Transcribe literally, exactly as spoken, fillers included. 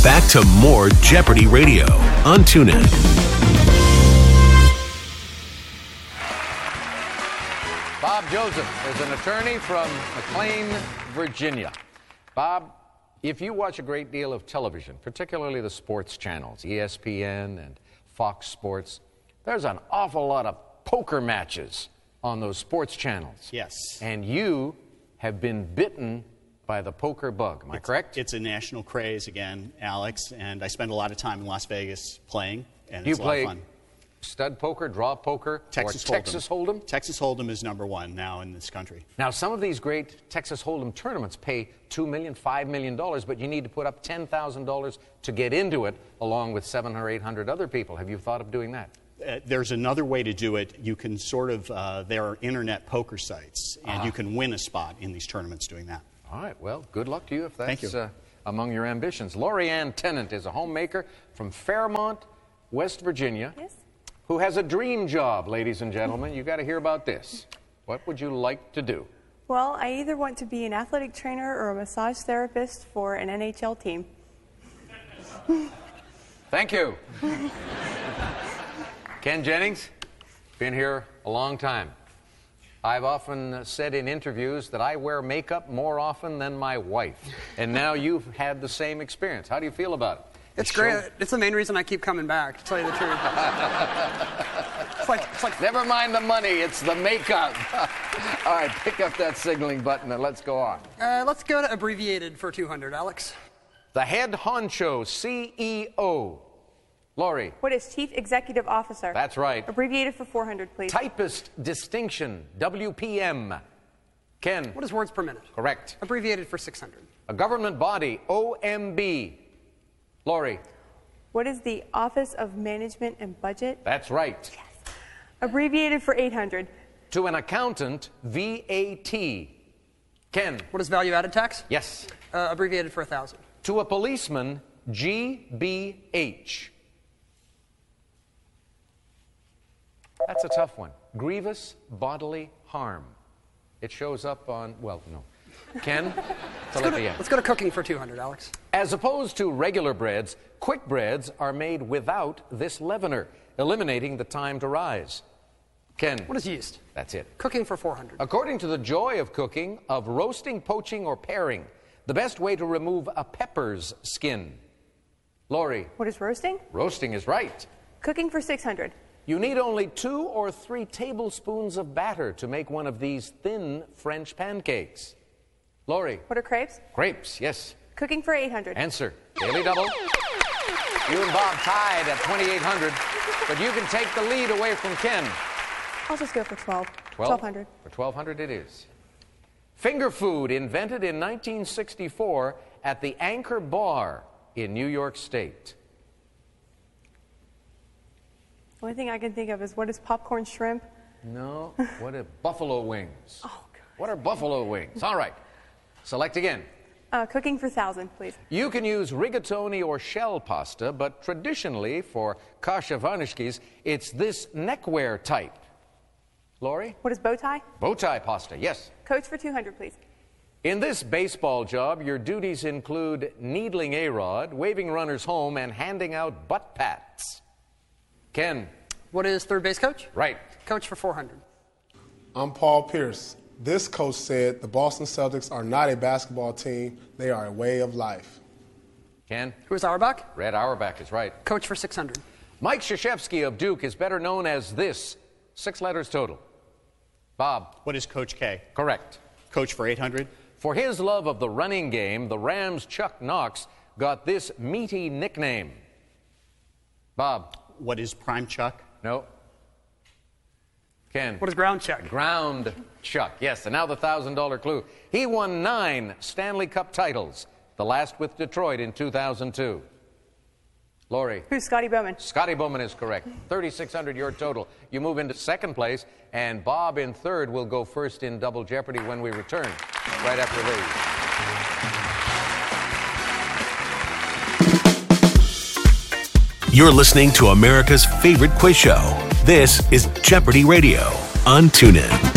back to more Jeopardy Radio on TuneIn. Bob Joseph is an attorney from McLean, Virginia. Bob, if you watch a great deal of television, particularly the sports channels, E S P N and Fox Sports, there's an awful lot of poker matches on those sports channels. Yes. And you have been bitten by the poker bug. Am I it's, correct? It's a national craze again, Alex, and I spend a lot of time in Las Vegas playing, and Do you it's a lot play of fun. Stud poker, draw poker, Texas or Hold'em. Texas Hold'em? Texas Hold'em is number one now in this country. Now, some of these great Texas Hold'em tournaments pay two million dollars, five million dollars, but you need to put up ten thousand dollars to get into it, along with seven hundred or eight hundred other people. Have you thought of doing that? Uh, there's another way to do it. You can sort of, uh, there are internet poker sites, and Ah. you can win a spot in these tournaments doing that. All right, well, good luck to you if Thank that's you. uh, among your ambitions. Lori Ann Tennant is a homemaker from Fairmont, West Virginia, Yes. who has a dream job, ladies and gentlemen. You got to hear about this. What would you like to do? Well, I either want to be an athletic trainer or a massage therapist for an N H L team. Thank you. Ken Jennings, been here a long time. I've often said in interviews that I wear makeup more often than my wife. And now you've had the same experience. How do you feel about it? It's The great. show- It's the main reason I keep coming back, to tell you the truth. it's like, it's like Never mind the money, it's the makeup. All right, pick up that signaling button and let's go on. uh, let's go to abbreviated for two hundred, Alex. The head honcho, C E O. Lori, What is Chief Executive Officer? that's right. Abbreviated for four hundred, please. Typist distinction, W P M. Ken, What is words per minute? correct. Abbreviated for six hundred. A government body, O M B. Lori, What is the Office of Management and Budget? that's right. Abbreviated for eight hundred. To an accountant, V A T. Ken, What is value added tax? yes. Uh, abbreviated for one thousand. To a policeman, G B H. That's a tough one. Grievous bodily harm. It shows up on, well, no. Ken, Let's go, to, let's go to cooking for two hundred, Alex. As opposed to regular breads, quick breads are made without this leavener, eliminating the time to rise. Ken, What is yeast? that's it. Cooking for four hundred. According to the joy of cooking, of roasting, poaching, or paring, the best way to remove a pepper's skin. Lori, What is roasting? roasting is right. Cooking for six hundred. You need only two or three tablespoons of batter to make one of these thin French pancakes. Lori, What are crepes? grapes, yes. Cooking for eight hundred. Answer, daily double. You and Bob tied at twenty-eight hundred, but you can take the lead away from Ken. I'll just go for twelve. twelve? twelve hundred. For twelve hundred it is. Finger food invented in nineteen sixty-four at the Anchor Bar in New York State. The only thing I can think of is what is popcorn shrimp? No, what are buffalo wings? Oh, God. What are buffalo wings? All right, select again. Uh, cooking for one thousand, please. You can use rigatoni or shell pasta, but traditionally for kasha vanishkis, it's this neckwear type. Lori? What is bow tie? Bow tie pasta, yes. Coach for two hundred, please. In this baseball job, your duties include needling A-Rod, waving runners home, and handing out butt pats. Ken? What is third base coach? Right. Coach for four hundred. I'm Paul Pierce. This coach said the Boston Celtics are not a basketball team, they are a way of life. Ken? Who is Auerbach? Red Auerbach is right. Coach for six hundred. Mike Krzyzewski of Duke is better known as this. Six letters total. Bob? What is Coach K? Correct. Coach for eight hundred. For his love of the running game, the Rams' Chuck Knox got this meaty nickname. Bob? What is Prime Chuck? No. Ken? What is ground check? Ground Chuck, yes. And now the one thousand dollar clue. He won nine Stanley Cup titles, the last with Detroit in two thousand two. Lori? Who's Scotty Bowman? Scotty Bowman is correct. thirty-six hundred your total. You move into second place, and Bob in third will go first in Double Jeopardy when we return, right after these. You're listening to America's favorite quiz show. This is Jeopardy Radio on TuneIn.